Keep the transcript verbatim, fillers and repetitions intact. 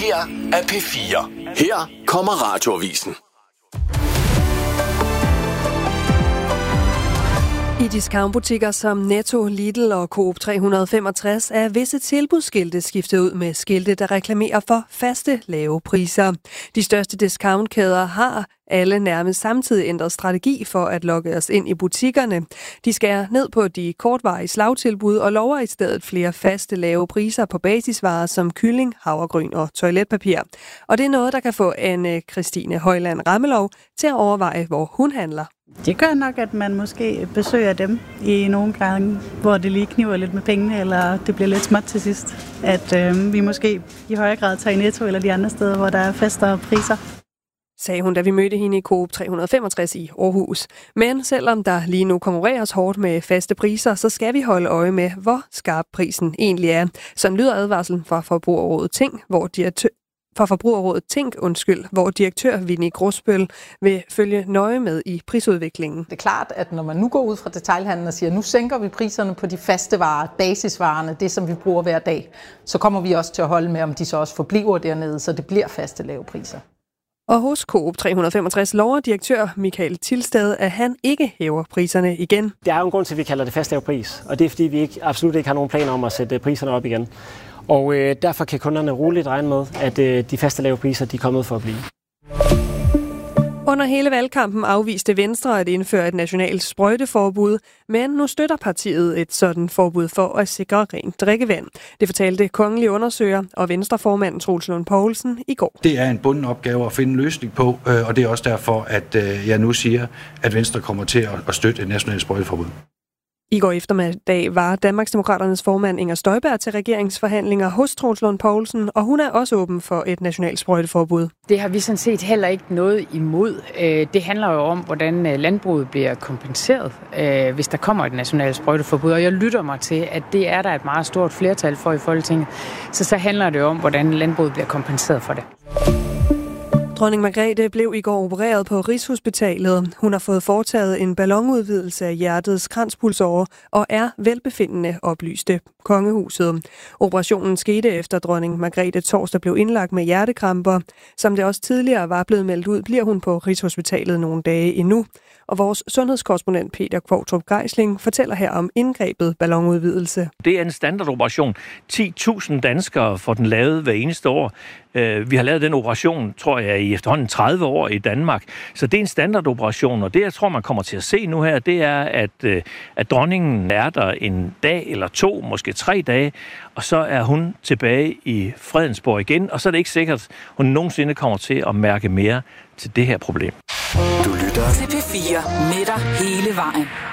her er P fire. Her kommer Radioavisen. I discountbutikker som Netto, Lidl og Coop tre hundrede og femogtres er visse tilbudsskilte skiftet ud med skilte, der reklamerer for faste lave priser. De største discountkæder har alle nærmest samtidig ændret strategi for at lokke os ind i butikkerne. De skærer ned på de kortvarige slagtilbud og lover i stedet flere faste lave priser på basisvarer som kylling, havregryn og toiletpapir. Og det er noget, der kan få Anne Christine Højland Rammelov til at overveje, hvor hun handler. Det gør nok, at man måske besøger dem i nogle gange, hvor det lige kniver lidt med pengene, eller det bliver lidt småt til sidst. At øh, vi måske i højere grad tager i Netto eller de andre steder, hvor der er fastere priser. Sagde hun, da vi mødte hende i Coop tre hundrede og femogtres i Aarhus. Men selvom der lige nu konkurreres hårdt med faste priser, så skal vi holde øje med, hvor skarp prisen egentlig er. Sådan lyder advarslen fra Forbrugerrådet Ting, hvor direktør fra Forbrugerrådet Tænk, undskyld, hvor direktør Vinnie Grosbøl vil følge nøje med i prisudviklingen. Det er klart, at når man nu går ud fra detailhandlen og siger, nu sænker vi priserne på de faste varer, basisvarerne, det som vi bruger hver dag, så kommer vi også til at holde med, om de så også forbliver dernede, så det bliver faste lave priser. Og hos Coop tre hundrede og femogtres lover direktør Michael Tilstad, at han ikke hæver priserne igen. Der er jo en grund til, at vi kalder det fast lav pris, og det er fordi, vi ikke, absolut ikke har nogen planer om at sætte priserne op igen. Og øh, derfor kan kunderne roligt regne med, at øh, de faste lave priser de er kommet for at blive. Under hele valgkampen afviste Venstre at indføre et nationalt sprøjteforbud, men nu støtter partiet et sådan forbud for at sikre rent drikkevand. Det fortalte kongelig undersøger og Venstreformand Troels Lund Poulsen i går. Det er en bunden opgave at finde en løsning på, og det er også derfor, at jeg nu siger, at Venstre kommer til at støtte et nationalt sprøjteforbud. I går eftermiddag var Danmarksdemokraternes formand Inger Støjberg til regeringsforhandlinger hos Troels Lund Poulsen, og hun er også åben for et nationalt sprøjteforbud. Det har vi sådan set heller ikke noget imod. Det handler jo om, hvordan landbruget bliver kompenseret, hvis der kommer et nationalt sprøjteforbud. Og jeg lytter mig til, at det er der et meget stort flertal for i Folketinget. Så så handler det om, hvordan landbruget bliver kompenseret for det. Dronning Margrethe blev i går opereret på Rigshospitalet. Hun har fået foretaget en ballonudvidelse af hjertets kranspulsåre og er velbefindende, oplyste kongehuset. Operationen skete efter dronning Margrethe torsdag blev indlagt med hjertekramper. Som det også tidligere var blevet meldt ud, bliver hun på Rigshospitalet nogle dage endnu. Og vores sundhedskorrespondent Peter Kvartrup Geisling fortæller her om indgrebet ballonudvidelse. Det er en standardoperation. ti tusind danskere får den lavet hver eneste år. Vi har lavet den operation, tror jeg, i efterhånden tredive år i Danmark. Så det er en standardoperation, og det, jeg tror, man kommer til at se nu her, det er, at, at dronningen er der en dag eller to, måske tre dage, og så er hun tilbage i Fredensborg igen, og så er det ikke sikkert, at hun nogensinde kommer til at mærke mere til det her problem. Du lytter til P fire med dig hele vejen.